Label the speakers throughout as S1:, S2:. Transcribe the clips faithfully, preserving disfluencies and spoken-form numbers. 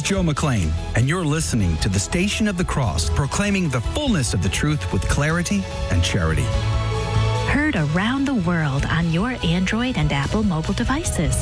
S1: Joe McLean, and you're listening to the Station of the Cross, proclaiming the fullness of the truth with clarity and charity.
S2: Heard around the world on your Android and Apple mobile devices.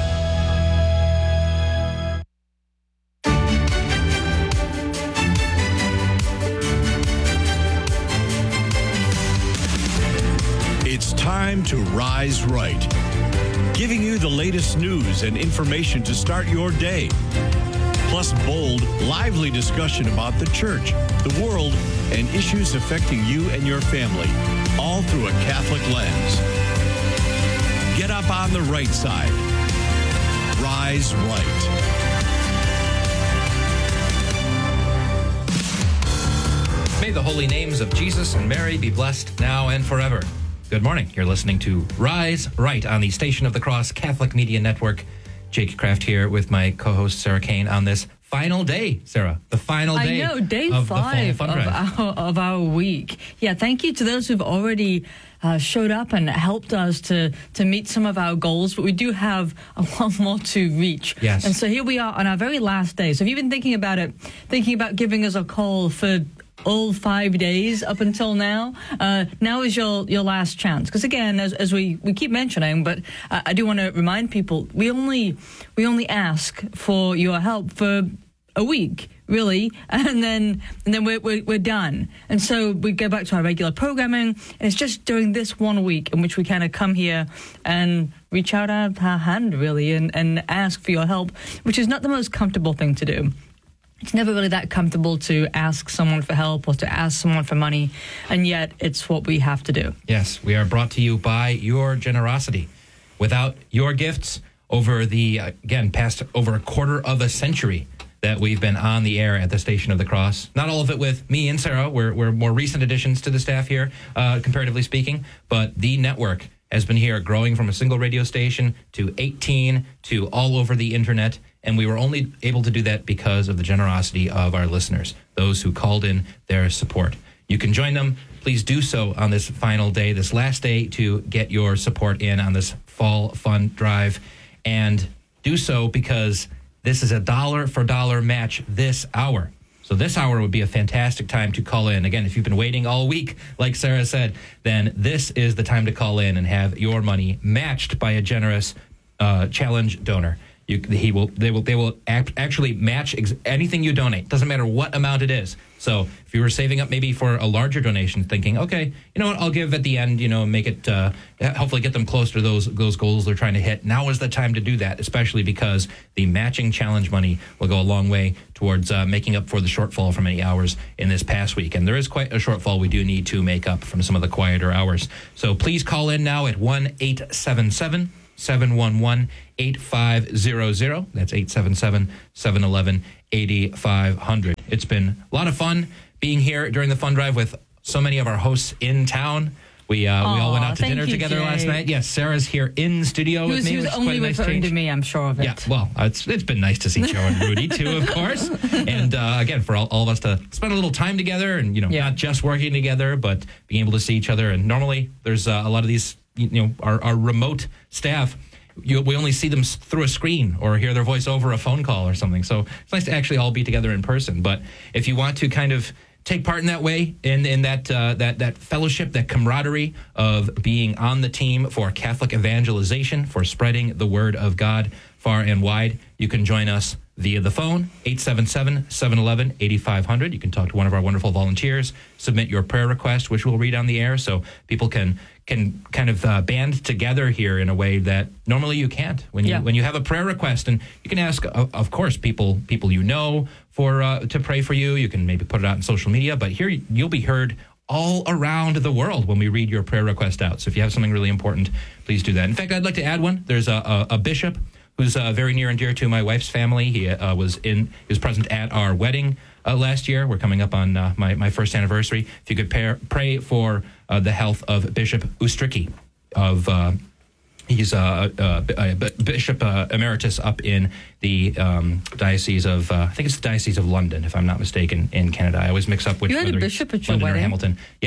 S3: It's time to Rise Right, giving you the latest news and information to start your day. Plus bold, lively discussion about the church, the world, and issues affecting you and your family, all through a Catholic lens. Get up on the right side. Rise Right.
S4: May the holy names of Jesus and Mary be blessed now and forever. Good morning. You're listening to Rise Right on the Station of the Cross Catholic Media Network. Jake Kraft here with my co-host Sarah Kane on this final day, Sarah, the final day.
S5: I know, day
S4: of
S5: five
S4: the
S5: of
S4: Fund
S5: our, of our week. Yeah, thank you to those who've already uh, showed up and helped us to, to meet some of our goals, but we do have a lot more to reach.
S4: Yes.
S5: And so here we are on our very last day. So if you've been thinking about it, thinking about giving us a call for all five days up until now, uh, now is your, your last chance. Because again, as, as we, we keep mentioning, but uh, I do want to remind people, we only we only ask for your help for a week, really, and then and then we're, we're, we're done. And so we go back to our regular programming, and it's just during this one week in which we kind of come here and reach out our, our hand, really, and, and ask for your help, which is not the most comfortable thing to do. It's never really that comfortable to ask someone for help or to ask someone for money, and yet it's what we have to do.
S4: Yes, we are brought to you by your generosity. Without your gifts, over the, again, past over a quarter of a century that we've been on the air at the Station of the Cross. Not all of it with me and Sarah. We're, we're more recent additions to the staff here, uh, comparatively speaking, but the network has been here growing from a single radio station to eighteen to all over the internet. And we were only able to do that because of the generosity of our listeners, those who called in their support. You can join them. Please do so on this final day, this last day, to get your support in on this fall fund drive. And do so because this is a dollar for dollar match this hour. So this hour would be a fantastic time to call in. Again, if you've been waiting all week, like Sarah said, then this is the time to call in and have your money matched by a generous uh, challenge donor. You, he will. They will. They will act, actually match ex- anything you donate. Doesn't matter what amount it is. So if you were saving up maybe for a larger donation, thinking, okay, you know what, I'll give at the end. You know, make it. Uh, hopefully, get them close to those those goals they're trying to hit. Now is the time to do that, especially because the matching challenge money will go a long way towards uh, making up for the shortfall from many hours in this past week. And there is quite a shortfall we do need to make up from some of the quieter hours. So please call in now at one eight seven seven. seven one one, eight five zero zero. That's eight seven seven, seven one one, eight five zero zero. It's been a lot of fun being here during the fund drive with so many of our hosts in town. We uh,
S5: Aww,
S4: we all went out to dinner
S5: you,
S4: together
S5: Jay.
S4: last night. Yes, Sarah's here in studio
S5: He
S4: with
S5: was,
S4: me.
S5: he was
S4: which is
S5: only
S4: quite a nice
S5: referring
S4: change.
S5: to me, I'm sure of it.
S4: Yeah, well, it's it's been nice to see Joe and Rudy too, of course. And uh, again, for all, all of us to spend a little time together and, you know,
S5: Yeah.
S4: not just working together, but being able to see each other. And normally there's uh, a lot of these, you know, our, our remote staff. You, we only see them s- through a screen or hear their voice over a phone call or something. So it's nice to actually all be together in person. But if you want to kind of take part in that way, in in that uh, that that fellowship, that camaraderie of being on the team for Catholic evangelization, for spreading the word of God far and wide, you can join us via the phone, eight seven seven, seven one one, eight five zero zero. You can talk to one of our wonderful volunteers, submit your prayer request, which we'll read on the air, so people can can kind of uh, band together here in a way that normally you can't. When you
S5: Yeah.
S4: when you have a prayer request, and you can ask, of, of course, people people you know for uh, to pray for you. You can maybe put it out on social media, but here you'll be heard all around the world when we read your prayer request out. So if you have something really important, please do that. In fact, I'd like to add one. There's a, a, a bishop who's uh, very near and dear to my wife's family. He uh, was in he was present at our wedding uh, last year. We're coming up on uh, my, my first anniversary. If you could pay, pray for uh, the health of Bishop Ustricki of uh, he's uh, uh, uh, Bishop uh, Emeritus up in the um, Diocese of uh, I think it's the Diocese of London, if I'm not mistaken, in Canada. I always mix up which
S5: You had a
S4: whether
S5: bishop
S4: it's
S5: at your
S4: London or
S5: wedding?
S4: Hamilton. Yes.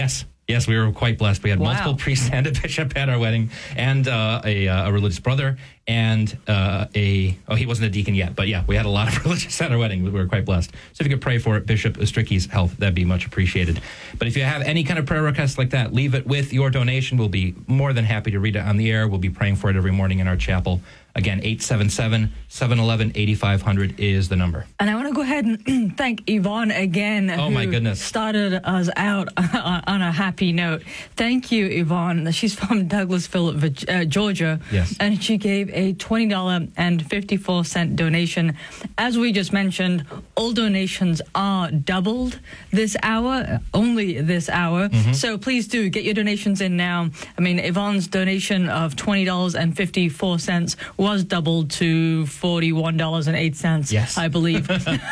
S4: Yes, we were quite blessed. We had
S5: Wow.
S4: multiple priests and a bishop at our wedding, and uh, a, uh, a religious brother, and uh, a, oh, he wasn't a deacon yet, but yeah, we had a lot of religious at our wedding. We were quite blessed. So if you could pray for Bishop Ostricki's health, that'd be much appreciated. But if you have any kind of prayer request like that, leave it with your donation. We'll be more than happy to read it on the air. We'll be praying for it every morning in our chapel. Again, eight seven seven, seven one one, eight five zero zero is the number.
S5: And I want to go ahead and thank Yvonne again.
S4: Oh,
S5: who
S4: my goodness.
S5: started us out on a happy note. Thank you, Yvonne. She's from Douglasville, Virg- uh, Georgia.
S4: Yes.
S5: And she gave a twenty dollars and fifty-four cents donation. As we just mentioned, all donations are doubled this hour, only this hour.
S4: Mm-hmm.
S5: So please do get your donations in now. I mean, Yvonne's donation of twenty dollars and fifty-four cents was doubled to forty-one dollars and eight cents,
S4: Yes.
S5: I believe.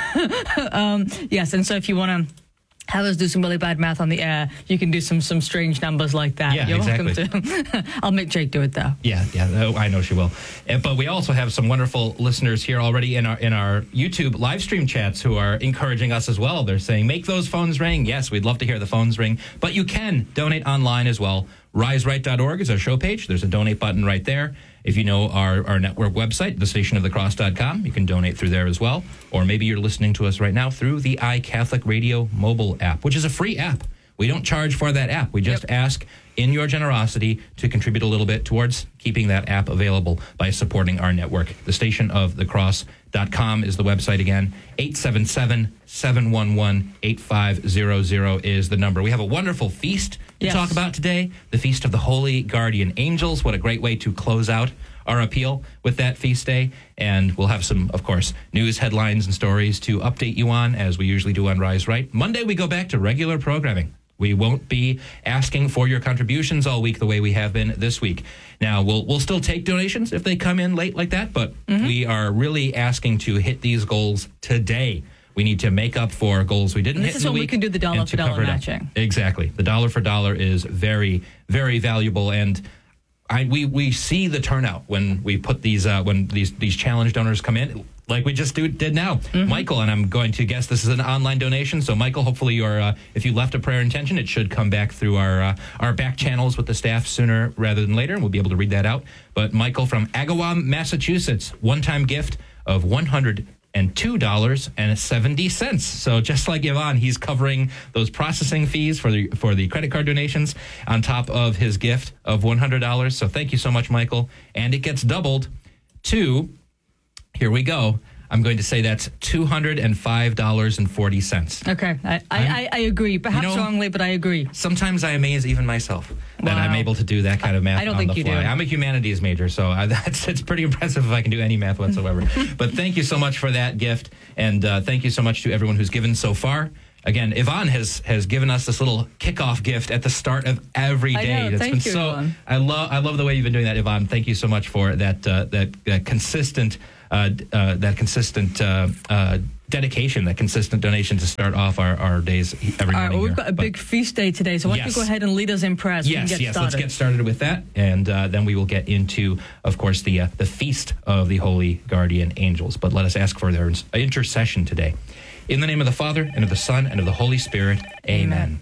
S5: um, yes, and so if you want to have us do some really bad math on the air, you can do some some strange numbers like that.
S4: Yeah,
S5: You're
S4: exactly.
S5: welcome to. I'll make Jake do it, though.
S4: Yeah, yeah, oh, I know she will. Uh, But we also have some wonderful listeners here already in our in our YouTube live stream chats who are encouraging us as well. They're saying, make those phones ring. Yes, we'd love to hear the phones ring. But you can donate online as well. rise right dot org is our show page. There's a donate button right there. If you know our, our network website, the station of the cross dot com, you can donate through there as well. Or maybe you're listening to us right now through the iCatholic Radio mobile app, which is a free app. We don't charge for that app. We just
S5: Yep.
S4: ask in your generosity to contribute a little bit towards keeping that app available by supporting our network. The station of the cross dot com is the website again. eight seven seven, seven one one, eight five zero zero is the number. We have a wonderful feast to
S5: Yes.
S4: talk about today, the Feast of the Holy Guardian Angels. What a great way to close out our appeal with that feast day. And we'll have some, of course, news headlines and stories to update you on, as we usually do on Rise Right. Monday, we go back to regular programming. We won't be asking for your contributions all week the way we have been this week. Now, we'll we'll still take donations if they come in late like that, but
S5: Mm-hmm.
S4: we are really asking to hit these goals today. We need to make up for goals we didn't
S5: And
S4: hit
S5: this
S4: in
S5: is
S4: the
S5: when we
S4: week
S5: can do the dollar
S4: and to
S5: for dollar
S4: cover it up.
S5: matching.
S4: Exactly. The dollar for dollar is very, very valuable, and I, we we see the turnout when we put these uh, when these these challenge donors come in, like we just do, did now.
S5: Mm-hmm.
S4: Michael, and I'm going to guess this is an online donation. So, Michael, hopefully, you're uh, if you left a prayer intention, it should come back through our uh, our back channels with the staff sooner rather than later, and we'll be able to read that out. But Michael from Agawam, Massachusetts, one-time gift of one hundred and two dollars and seventy cents. So just like Yvonne, he's covering those processing fees for the for the credit card donations on top of his gift of one hundred dollars. So thank you so much, Michael. And it gets doubled to, here we go, I'm going to say that's two hundred five dollars and forty cents.
S5: Okay, I, I, I, I agree. Perhaps
S4: You know-
S5: wrongly, but I agree.
S4: Sometimes I amaze even myself that
S5: Wow.
S4: I'm able to do that kind of math
S5: I don't
S4: on
S5: think
S4: the
S5: you
S4: fly.
S5: do.
S4: I'm a humanities major, so I, that's it's pretty impressive if I can do any math whatsoever. But thank you so much for that gift, and uh, thank you so much to everyone who's given so far. Again, Yvonne has has given us this little kickoff gift at the start of every
S5: I
S4: day.
S5: know.
S4: That's
S5: Thank
S4: been
S5: you,
S4: so.
S5: Yvonne.
S4: I love I love the way you've been doing that, Yvonne. Thank you so much for that uh, that, that consistent uh, uh, that consistent uh, uh, dedication, that consistent donation to start off our, our days every
S5: All right,
S4: morning.
S5: well, we've
S4: here.
S5: got a
S4: But-
S5: big feast day today, so why don't
S4: Yes.
S5: you go ahead and lead us in prayer so we
S4: Yes,
S5: can get
S4: yes.
S5: started.
S4: Let's get started with that, and uh, then we will get into, of course, the uh, the feast of the Holy Guardian Angels. But let us ask for their intercession today. In the name of the Father, and of the Son, and of the Holy Spirit, amen.
S5: Amen.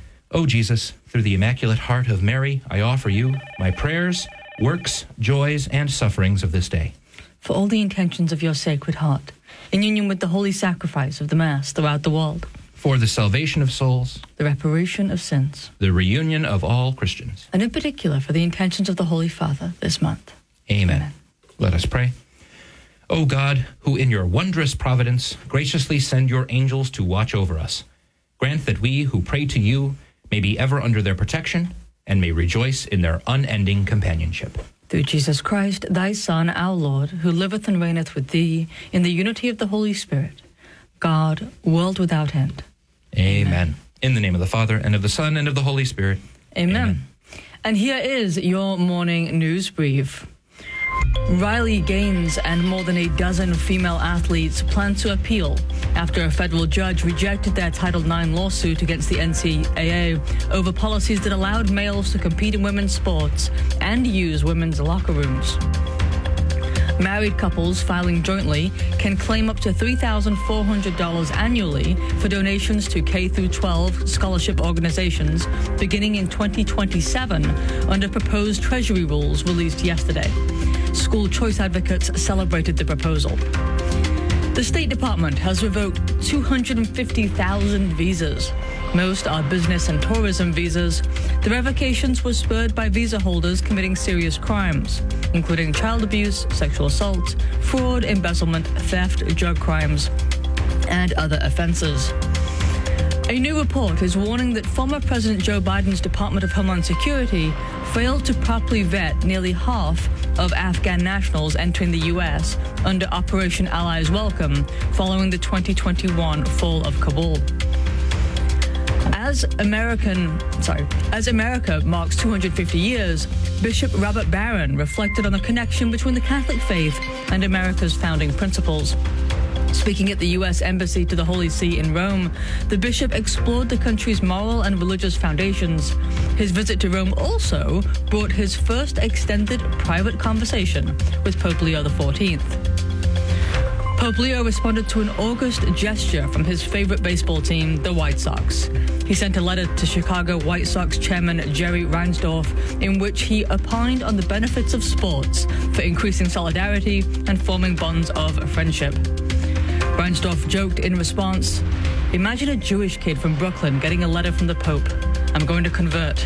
S4: O Jesus, through the Immaculate Heart of Mary, I offer you my prayers, works, joys, and sufferings of this day.
S5: For all the intentions of your Sacred Heart, in union with the holy sacrifice of the Mass throughout the world,
S4: For the salvation of souls,
S5: the reparation of sins,
S4: the reunion of all Christians.
S5: and in particular for the intentions of the Holy Father this month.
S4: Amen.
S5: Amen.
S4: Let us pray. O God, who in your wondrous providence graciously send your angels to watch over us, grant that we who pray to you may be ever under their protection and may rejoice in their unending companionship.
S5: Through Jesus Christ, thy Son, our Lord, who liveth and reigneth with thee in the unity of the Holy Spirit, God, world without end.
S4: Amen. In the name of the Father, and of the Son, and of the Holy Spirit.
S5: Amen.
S4: Amen.
S5: And here is your morning news brief. Riley Gaines and more than a dozen female athletes plan to appeal after a federal judge rejected their Title nine lawsuit against the N C double A over policies that allowed males to compete in women's sports and use women's locker rooms. Married couples filing jointly can claim up to three thousand four hundred dollars annually for donations to K through twelve scholarship organizations beginning in twenty twenty-seven under proposed Treasury rules released yesterday. School choice advocates celebrated the proposal. The State Department has revoked two hundred fifty thousand visas. Most are business and tourism visas. The revocations were spurred by visa holders committing serious crimes, including child abuse, sexual assault, fraud, embezzlement, theft, drug crimes, and other offenses. A new report is warning that former President Joe Biden's Department of Homeland Security failed to properly vet nearly half of Afghan nationals entering the U S under Operation Allies Welcome following the twenty twenty-one fall of Kabul. As American, sorry, as America marks two hundred fifty years, Bishop Robert Barron reflected on the connection between the Catholic faith and America's founding principles. Speaking at the U S Embassy to the Holy See in Rome, the bishop explored the country's moral and religious foundations. His visit to Rome also brought his first extended private conversation with Pope Leo the fourteenth. Pope Leo responded to an August gesture from his favorite baseball team, the White Sox. He sent a letter to Chicago White Sox chairman Jerry Reinsdorf in which he opined on the benefits of sports for increasing solidarity and forming bonds of friendship. Reinsdorf joked in response, "Imagine a Jewish kid from Brooklyn getting a letter from the Pope. I'm going to convert."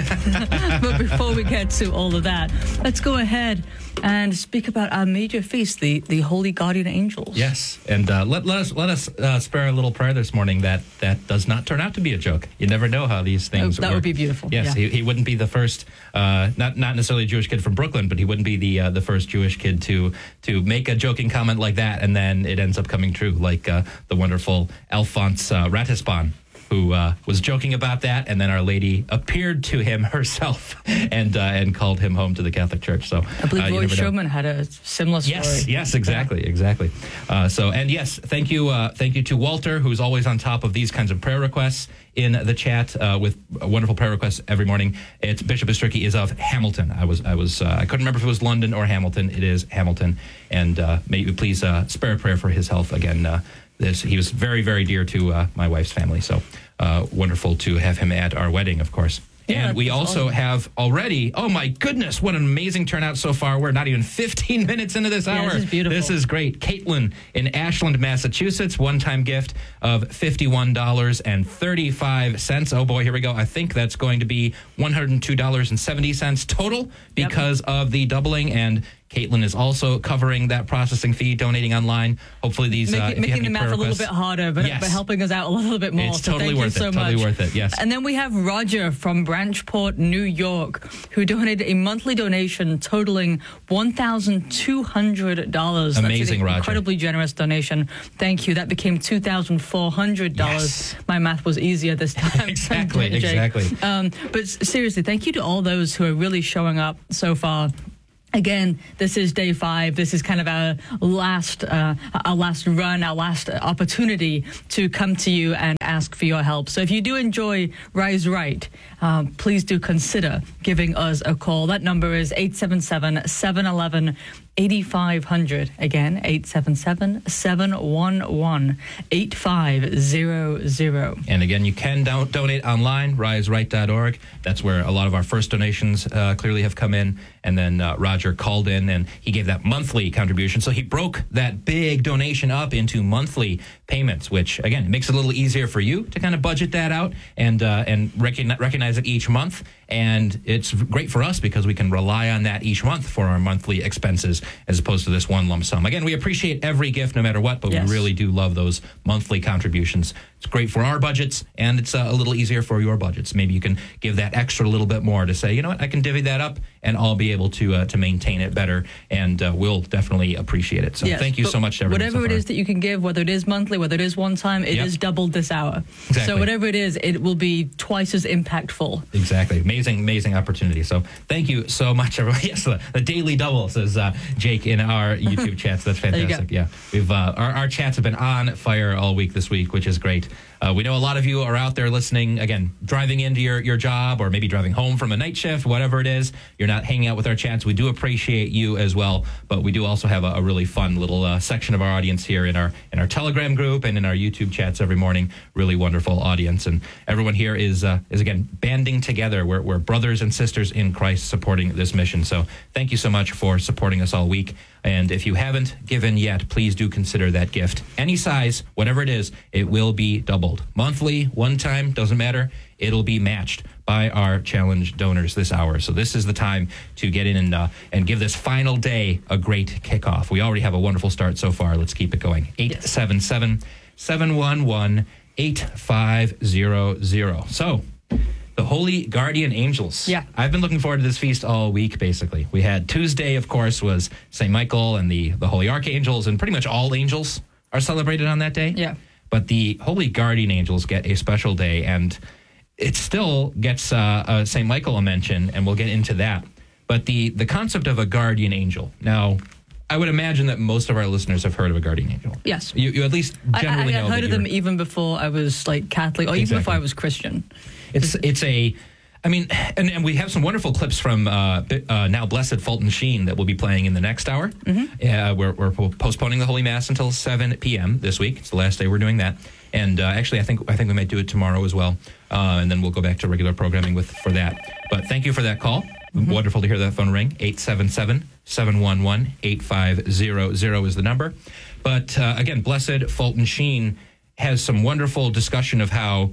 S5: But before we get to all of that, let's go ahead and speak about our major feast, the, the Holy Guardian Angels.
S4: Yes, and uh, let, let us let us uh, spare a little prayer this morning that that does not turn out to be a joke. You never know how these things
S5: oh, that
S4: work.
S5: would be beautiful.
S4: Yes,
S5: yeah.
S4: he, he wouldn't be the first, uh, not not necessarily a Jewish kid from Brooklyn, but he wouldn't be the uh, the first Jewish kid to to make a joking comment like that, and then it ends up coming true, like uh, the wonderful Alphonse uh, Ratisbonne, who uh, was joking about that, and then Our Lady appeared to him herself and uh, and called him home to the Catholic Church. So
S5: I believe
S4: uh,
S5: Roy Sherman had a similar story.
S4: Yes, yes, exactly, exactly. Uh, so, and yes, thank you, uh, thank you to Walter, who's always on top of these kinds of prayer requests in the chat uh, with wonderful prayer requests every morning. It's Bishop Ostricki is of Hamilton. I was, I was, uh, I couldn't remember if it was London or Hamilton. It is Hamilton, and uh, may you please uh, spare a prayer for his health again. Uh, this he was very, very dear to uh, my wife's family. So. Uh, wonderful to have him at our wedding, of course.
S5: Yeah,
S4: and we also
S5: awesome.
S4: have already, oh my goodness, what an amazing turnout so far. We're not even fifteen minutes into this hour.
S5: Yeah, this is beautiful.
S4: This is great. Caitlin in Ashland, Massachusetts, one-time gift of fifty-one dollars and thirty-five cents. Oh boy, here we go. I think that's going to be one hundred two dollars and seventy cents total because yep. of the doubling, and Caitlin is also covering that processing fee, donating online. Hopefully these...
S5: Make,
S4: uh, if
S5: making
S4: you have
S5: the math a little
S4: requests,
S5: bit harder, but,
S4: yes.
S5: but helping us out a little bit more.
S4: It's
S5: so
S4: totally
S5: thank
S4: worth
S5: you so
S4: it. Totally
S5: much.
S4: worth it, yes.
S5: And then we have Roger from Branchport, New York, who donated a monthly donation totaling one thousand two hundred dollars.
S4: Amazing,
S5: That's an
S4: Roger.
S5: Incredibly generous donation. Thank you. That became two thousand four hundred dollars.
S4: Yes.
S5: My math was easier this time.
S4: Exactly,
S5: Jake.
S4: exactly.
S5: Um, but seriously, thank you to all those who are really showing up so far. Again, this is day five. This is kind of our last, uh, our last run, our last opportunity to come to you and ask for your help. So if you do enjoy Rise Right, um, please do consider giving us a call. That number is eight seven seven, seven one one, eight five zero zero. Again, eight seven seven, seven one one, eight five zero zero.
S4: And again, you can do- donate online, rise right dot org. That's where a lot of our first donations uh, clearly have come in. And then uh, Roger called in and he gave that monthly contribution. So he broke that big donation up into monthly payments, which, again, it makes it a little easier for you to kind of budget that out and uh, and recognize, recognize it each month. And it's great for us because we can rely on that each month for our monthly expenses as opposed to this one lump sum. Again, we appreciate every gift no matter what, but
S5: yes.
S4: we really do love those monthly contributions. It's great for our budgets, and it's uh, a little easier for your budgets. Maybe you can give that extra little bit more to say, you know what, I can divvy that up, and I'll be able to uh, to maintain it better, and uh, we'll definitely appreciate it. So
S5: yes,
S4: thank you so much to everyone.
S5: Whatever
S4: so
S5: it
S4: far.
S5: is that you can give, whether it is monthly, whether it is one time, it
S4: Yep.
S5: is doubled this hour.
S4: Exactly.
S5: So whatever it is, it will be twice as impactful.
S4: Exactly. Amazing, amazing opportunity. So thank you so much, everyone. Yes, the, the daily double, says uh, Jake in our YouTube chats. That's fantastic. Yeah. We've uh, our, our chats have been on fire all week this week, which is great. And uh, we know a lot of you are out there listening, again, driving into your, your job or maybe driving home from a night shift, whatever it is. You're not hanging out with our chats. We do appreciate you as well. But we do also have a, a really fun little uh, section of our audience here in our in our Telegram group and in our YouTube chats every morning. Really wonderful audience. And everyone here is, uh, is again, banding together. We're, we're brothers and sisters in Christ supporting this mission. So thank you so much for supporting us all week. And if you haven't given yet, please do consider that gift. Any size, whatever it is, it will be doubled. Monthly, one time, doesn't matter. It'll be matched by our challenge donors this hour. So this is the time to get in and, uh, and give this final day a great kickoff. We already have a wonderful start so far. Let's keep it going. eight seven seven, seven one one, eight five zero zero. So the Holy Guardian Angels.
S5: Yeah.
S4: I've been looking forward to this feast all week, basically. We had Tuesday, of course, was Saint Michael and the, the Holy Archangels, and pretty much all angels are celebrated on that day.
S5: Yeah.
S4: But the Holy Guardian Angels get a special day, and it still gets uh, uh, Saint Michael a mention, and we'll get into that. But the, the concept of a guardian angel. Now, I would imagine that most of our listeners have heard of a guardian angel.
S5: Yes.
S4: You, you at least generally
S5: I, I, I
S4: know
S5: heard
S4: that
S5: of them even before I was like Catholic, or even
S4: Exactly.
S5: before I was Christian.
S4: It's it's a, I mean, and, and we have some wonderful clips from uh, uh, now Blessed Fulton Sheen that we'll be playing in the next hour. Mm-hmm. Uh, we're, we're postponing the Holy Mass until seven p.m. this week. It's the last day we're doing that. And uh, actually, I think I think we might do it tomorrow as well. Uh, and then we'll go back to regular programming with for that. But thank you for that call. Mm-hmm. Wonderful to hear that phone ring. eight seven seven, seven one one, eight five zero zero is the number. But uh, again, Blessed Fulton Sheen has some wonderful discussion of how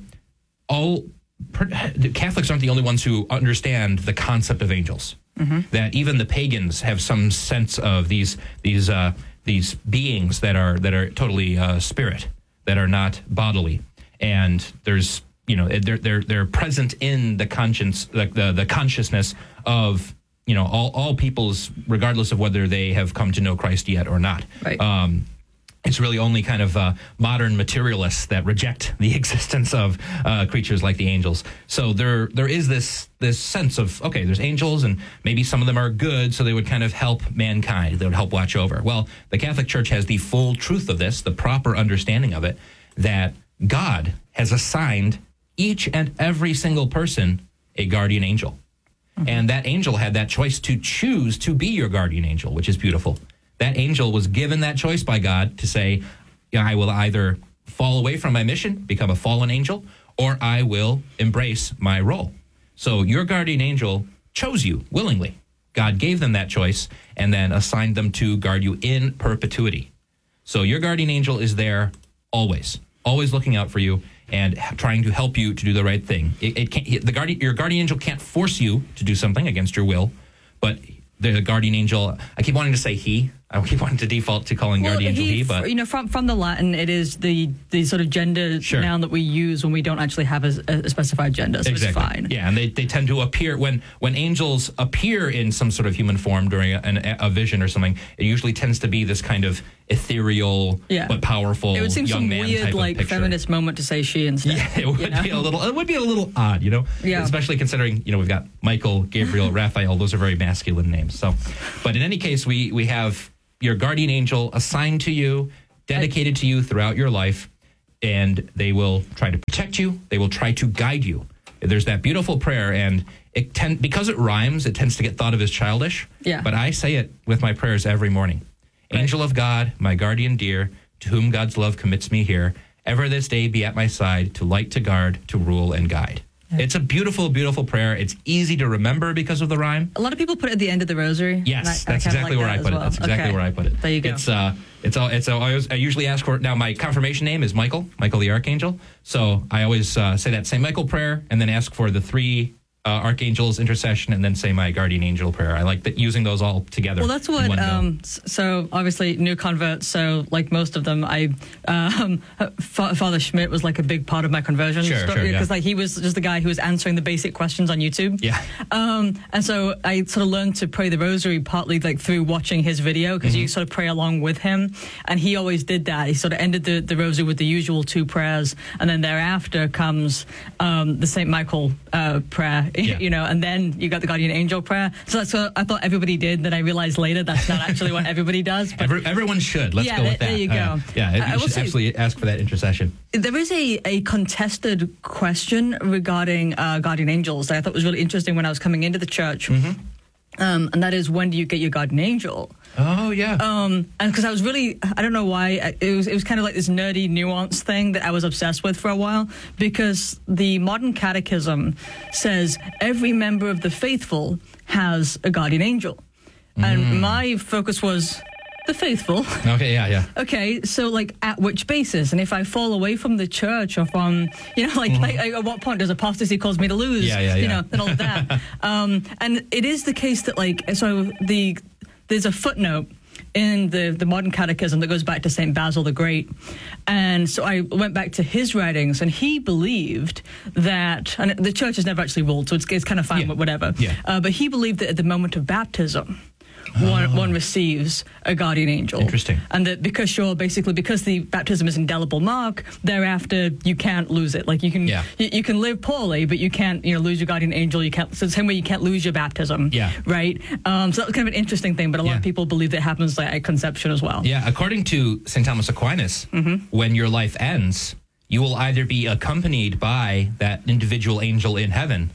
S4: all Catholics aren't the only ones who understand the concept of angels. Mm-hmm. That even the pagans have some sense of these these uh, these beings that are that are totally uh, spirit, that are not bodily, and there's you know they're they're they're present in the conscience, like the the consciousness of you know all all peoples, regardless of whether they have come to know Christ yet or not.
S5: Right.
S4: Um, It's really only kind of uh, modern materialists that reject the existence of uh, creatures like the angels. So there, there is this this sense of, okay, there's angels, and maybe some of them are good, so they would kind of help mankind. They would help watch over. Well, the Catholic Church has the full truth of this, the proper understanding of it, that God has assigned each and every single person a guardian angel. Mm-hmm. And that angel had that choice to choose to be your guardian angel, which is beautiful. That angel was given that choice by God to say, I will either fall away from my mission, become a fallen angel, or I will embrace my role. So your guardian angel chose you willingly. God gave them that choice and then assigned them to guard you in perpetuity. So your guardian angel is there always, always looking out for you and trying to help you to do the right thing. It, it can't, the guardian, your guardian angel can't force you to do something against your will, but the guardian angel, I keep wanting to say he. I keep wanting to default to calling
S5: well,
S4: guardian angel he, but
S5: you know, from from the Latin, it is the the sort of gender
S4: Sure.
S5: noun that we use when we don't actually have a, a specified gender, so
S4: exactly.
S5: it's fine.
S4: Yeah, and they, they tend to appear when when angels appear in some sort of human form during a, an, a vision or something. It usually tends to be this kind of ethereal
S5: Yeah.
S4: but powerful
S5: It would seem
S4: young
S5: some
S4: man
S5: weird,
S4: type
S5: like
S4: of picture.
S5: feminist moment to say she instead.
S4: Yeah, it would
S5: you know?
S4: be a little. It would be a little odd, you know.
S5: Yeah.
S4: Especially considering, you know, we've got Michael, Gabriel, Raphael. Those are very masculine names. So, but in any case, we we have your guardian angel assigned to you, dedicated to you throughout your life, and they will try to protect you. They will try to guide you. There's that beautiful prayer, and it tend, because it rhymes, it tends to get thought of as childish.
S5: Yeah.
S4: But I say it with my prayers every morning.
S5: Right.
S4: Angel of God, my guardian dear, to whom God's love commits me here, ever this day be at my side, to light, to guard, to rule and guide. It's a beautiful, beautiful prayer. It's easy to remember because of the rhyme.
S5: A lot of people put it at the end of the rosary.
S4: Yes,
S5: and I- I
S4: that's
S5: kinda
S4: exactly
S5: like
S4: where
S5: that
S4: I
S5: as
S4: put it.
S5: well.
S4: That's exactly
S5: Okay.
S4: where I put it.
S5: There you go.
S4: It's uh, it's all. It's all, I, always, I usually ask for now. My confirmation name is Michael, Michael the Archangel. So I always uh, say that Saint Michael prayer, and then ask for the three uh, archangels intercession, and then say my guardian angel prayer. I like that using those all together.
S5: Well, that's
S4: in
S5: what.
S4: one go.
S5: Um, s- so obviously, new converts. So like most of them, I um, Fa- Father Schmidt was like a big part of my conversion
S4: Sure,
S5: story
S4: sure, yeah.
S5: because like he was just the guy who was answering the basic questions on YouTube.
S4: Yeah.
S5: Um, and so I sort of learned to pray the rosary partly like through watching his video because
S4: Mm-hmm.
S5: you sort of pray along with him, and he always did that. He sort of ended the, the rosary with the usual two prayers, and then thereafter comes um, the Saint Michael uh, prayer
S4: Yeah.
S5: you know, and then you got the guardian angel prayer. So that's what I thought everybody did. Then I realized later that's not actually what everybody does. But
S4: Every, everyone should. Let's
S5: yeah,
S4: go with
S5: there,
S4: that.
S5: there you go.
S4: Uh, yeah, you
S5: I, I will
S4: should
S5: say,
S4: absolutely ask for that intercession.
S5: there is a, a contested question regarding uh, guardian angels that I thought was really interesting when I was coming into the church.
S4: Mm-hmm.
S5: Um, and that is, when do you get your guardian angel?
S4: Oh, yeah.
S5: Um, and because I was really, I don't know why, it was it was kind of like this nerdy nuance thing that I was obsessed with for a while, because the modern catechism says every member of the faithful has a guardian angel.
S4: Mm.
S5: And my focus was the faithful.
S4: Okay, yeah, yeah.
S5: Okay, so like at which basis? And if I fall away from the church or from, you know, like, mm-hmm. like at what point does apostasy cause me to lose?
S4: Yeah, yeah,
S5: you
S4: yeah.
S5: know, and all of that. um, and it is the case that like, so the there's a footnote in the, the modern catechism that goes back to Saint Basil the Great. And so I went back to his writings, and he believed that, and the church has never actually ruled, so it's, it's kind of fine
S4: Yeah.
S5: with whatever.
S4: Yeah.
S5: Uh, but he believed that at the moment of baptism, One,
S4: Oh.
S5: one receives a guardian angel.
S4: Interesting.
S5: And that because you're basically, because the baptism is indelible mark, thereafter you can't lose it. Like you can
S4: Yeah.
S5: you, you can live poorly, but you can't, you know, lose your guardian angel. You can't, so the same way you can't lose your baptism.
S4: Yeah.
S5: Right? Um, so that was kind of an interesting thing, but a lot
S4: Yeah.
S5: of people believe that it happens like, at conception as well.
S4: Yeah, according to Saint Thomas Aquinas,
S5: Mm-hmm.
S4: when your life ends, you will either be accompanied by that individual angel in heaven,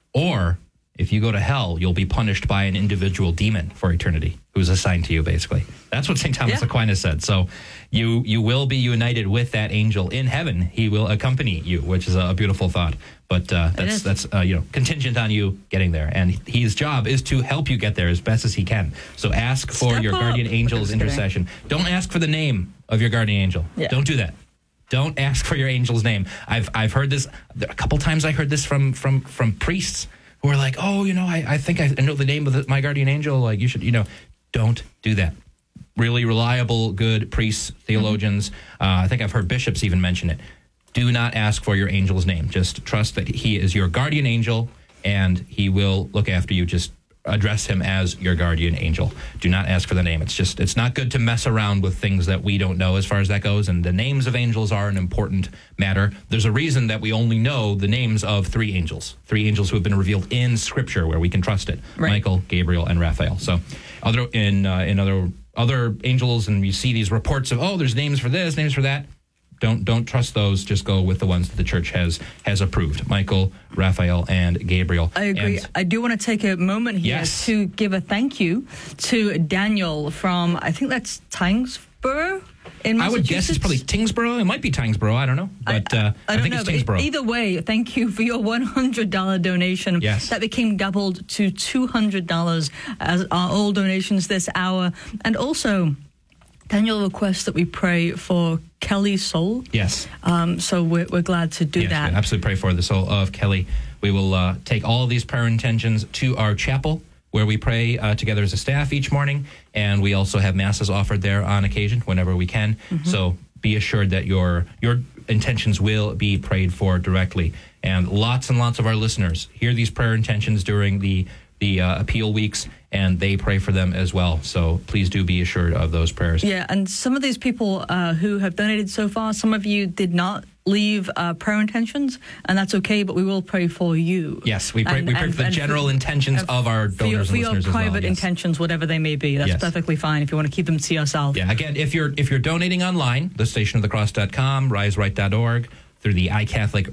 S4: or if you go to hell, you'll be punished by an individual demon for eternity who's assigned to you, basically. That's what Saint Thomas
S5: Yeah.
S4: Aquinas said. So you you will be united with that angel in heaven. He will accompany you, which is a beautiful thought. But uh, that's
S5: is.
S4: that's uh, you know contingent on you getting there. And his job is to help you get there as best as he can. So ask for
S5: Step
S4: your
S5: up.
S4: guardian angel's
S5: Just kidding.
S4: intercession. Don't ask for the name of your guardian angel.
S5: Yeah.
S4: Don't do that. Don't ask for your angel's name. I've I've heard this a couple times. I heard this from from from priests who are like, oh, you know, I, I think I know the name of the, my guardian angel. Like, you should, you know, don't do that. Really reliable, good priests, theologians. Mm-hmm. Uh, I think I've heard bishops even mention it. Do not ask for your angel's name. Just trust that he is your guardian angel, and he will look after you. Just address him as your guardian angel. Do not ask for the name. It's just, it's not good to mess around with things that we don't know as far as that goes. And the names of angels are an important matter. There's a reason that we only know the names of three angels, three angels who have been revealed in Scripture where we can trust it.
S5: Right.
S4: Michael, Gabriel, and Raphael. So other in uh, in other other angels, and you see these reports of, oh, there's names for this, names for that. Don't don't trust those. Just go with the ones that the church has has approved. Michael, Raphael, and Gabriel.
S5: I agree.
S4: And
S5: I do want to take a moment here
S4: Yes.
S5: to give a thank you to Daniel from, I think that's Tyngsborough in Massachusetts.
S4: I would guess it's probably Tingsboro. It might be Tyngsboro. I don't know. But uh, I,
S5: I don't
S4: think
S5: know,
S4: it's
S5: but
S4: Tingsboro.
S5: either way, thank you for your one hundred dollars donation.
S4: Yes.
S5: That became doubled to two hundred dollars as are all donations this hour. And also, Daniel requests that we pray for Kelly's soul.
S4: Yes.
S5: Um, so we're, we're glad to do
S4: yes,
S5: that.
S4: we absolutely pray for the soul of Kelly. We will uh, take all of these prayer intentions to our chapel, where we pray uh, together as a staff each morning, and we also have masses offered there on occasion whenever we can.
S5: Mm-hmm.
S4: So be assured that your your intentions will be prayed for directly. And lots and lots of our listeners hear these prayer intentions during the the uh, appeal weeks, and they pray for them as well. So please do be assured of those prayers.
S5: Yeah, and some of these people uh, who have donated so far, some of you did not leave uh, prayer intentions, and that's okay, but we will pray for you.
S4: Yes, we pray,
S5: And-
S4: we pray
S5: and-
S4: for the
S5: and
S4: general intentions
S5: uh,
S4: of our
S5: for your,
S4: donors
S5: for
S4: and
S5: your
S4: listeners as well.
S5: private
S4: Yes.
S5: intentions, whatever they may be. That's
S4: Yes.
S5: perfectly fine if you want to keep them to yourself.
S4: Yeah, again, if you're if you're donating online, the station of the cross dot com, rise right dot org, through the iCatholic